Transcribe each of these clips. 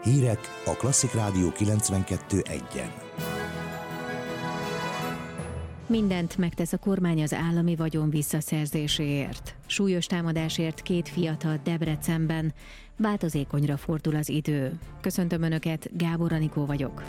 Hírek a Klasszik Rádió 92.1-en. Mindent megtesz a kormány az állami vagyon visszaszerzéséért. Súlyos támadásért 2 fiatal Debrecenben. Változékonyra fordul az idő. Köszöntöm Önöket, Gábor Anikó vagyok.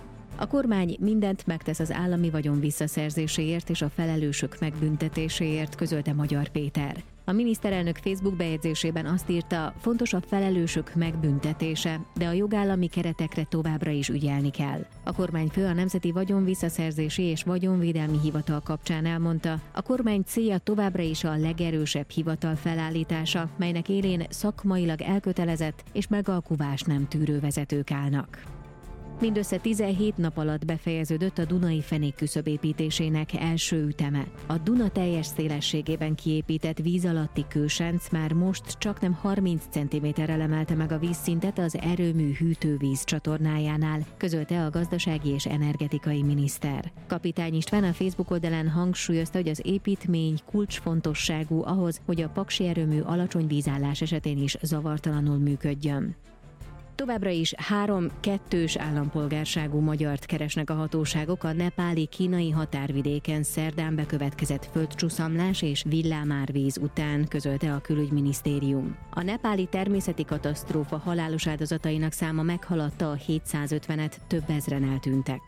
A kormány mindent megtesz az állami vagyon visszaszerzéséért és a felelősök megbüntetéséért, közölte Magyar Péter. A miniszterelnök Facebook bejegyzésében azt írta, fontos a felelősök megbüntetése, de a jogállami keretekre továbbra is ügyelni kell. A kormányfő a Nemzeti Vagyonvisszaszerzési és Vagyonvédelmi Hivatal kapcsán elmondta, a kormány célja továbbra is a legerősebb hivatal felállítása, melynek élén szakmailag elkötelezett és megalkuvást nem tűrő vezetők állnak. Mindössze 17 nap alatt befejeződött a Dunai Fenék küszöbépítésének első üteme. A Duna teljes szélességében kiépített víz alatti kősenc már most csaknem 30 cm-rel emelte meg a vízszintet az erőmű hűtővíz csatornájánál, közölte a gazdasági és energetikai miniszter. Kapitány István a Facebook oldalán hangsúlyozta, hogy az építmény kulcsfontosságú ahhoz, hogy a paksi erőmű alacsony vízállás esetén is zavartalanul működjön. Továbbra is 3 kettős állampolgárságú magyart keresnek a hatóságok a nepáli-kínai határvidéken szerdán bekövetkezett földcsuszamlás és villámárvíz után, közölte a külügyminisztérium. A nepáli természeti katasztrófa halálos áldozatainak száma meghaladta a 750-et, több ezren eltűntek.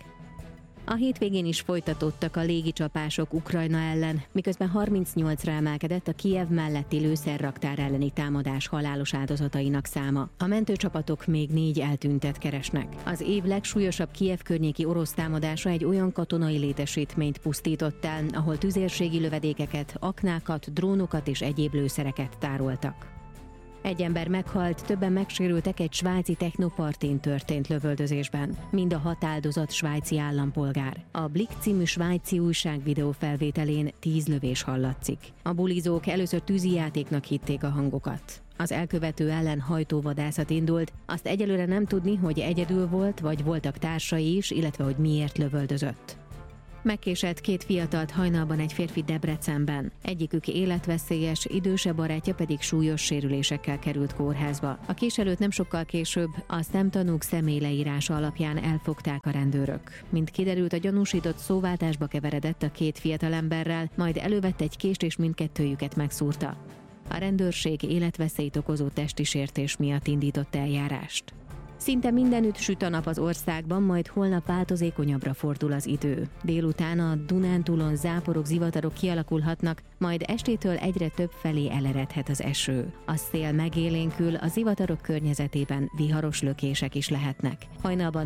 A hétvégén is folytatódtak a légicsapások Ukrajna ellen, miközben 38-ra emelkedett a Kijev melletti lőszerraktár elleni támadás halálos áldozatainak száma. A mentőcsapatok még 4 eltűntet keresnek. Az év legsúlyosabb Kijev környéki orosz támadása egy olyan katonai létesítményt pusztított el, ahol tüzérségi lövedékeket, aknákat, drónokat és egyéb lőszereket tároltak. Egy ember meghalt, többen megsérültek egy svájci technopartén történt lövöldözésben. Mind a 6 áldozat svájci állampolgár. A Blick című svájci újság videófelvételén 10 lövés hallatszik. A bulizók először tűzijátéknak hitték a hangokat. Az elkövető ellen hajtóvadászat indult, azt egyelőre nem tudni, hogy egyedül volt, vagy voltak társai is, illetve hogy miért lövöldözött. Megkésett 2 fiatalt hajnalban egy férfi Debrecenben. Egyikük életveszélyes, idősebb barátja pedig súlyos sérülésekkel került kórházba. A késelőt nem sokkal később a szemtanúk személyleírása alapján elfogták a rendőrök. Mint kiderült, a gyanúsított szóváltásba keveredett a 2 fiatalemberrel, majd elővett egy kést és mindkettőjüket megszúrta. A rendőrség életveszélyt okozó testi sértés miatt indított eljárást. Szinte mindenütt süt a nap az országban, majd holnap változékonyabbra fordul az idő. Délután a Dunántúlon záporok, zivatarok kialakulhatnak, majd estétől egyre több felé eleredhet az eső. A szél megélénkül, a zivatarok környezetében viharos lökések is lehetnek. Hajnalban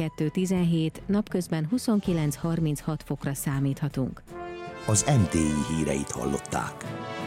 12-17, napközben 29-36 fokra számíthatunk. Az NTI híreit hallották.